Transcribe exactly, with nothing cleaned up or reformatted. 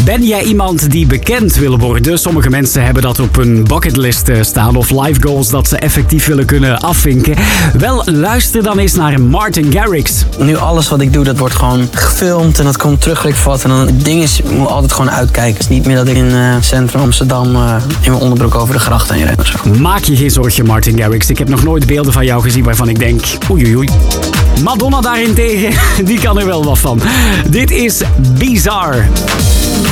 Ben jij iemand die bekend wil worden? Sommige mensen hebben dat op hun bucketlist staan of life goals dat ze effectief willen kunnen afvinken. Wel, luister dan eens naar Martin Garrix. Nu alles wat ik doe, dat wordt gewoon gefilmd en dat komt teruggevat. En dan het ding is, ik moet altijd gewoon uitkijken. Het is niet meer dat ik in uh, centrum Amsterdam uh, in mijn onderbroek over de gracht heen ren of zo. Maak je geen zorgen, Martin Garrix. Ik heb nog nooit beelden van jou gezien waarvan ik denk, oei oei oei. Madonna daarentegen, die kan er wel wat van. Dit is Bizarre.